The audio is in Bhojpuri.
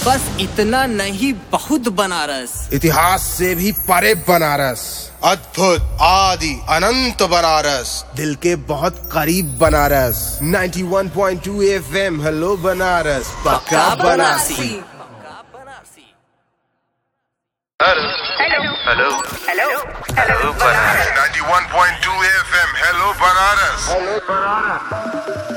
बस इतना नहीं, बहुत बनारस। इतिहास से भी परे बनारस, अद्भुत आदि अनंत बनारस, दिल के बहुत करीब बनारस। 91.2 FM, हेलो बनारस, पक्का Banarasi. Hello hello hello hello Banaras. 91.2 FM, hello Banaras.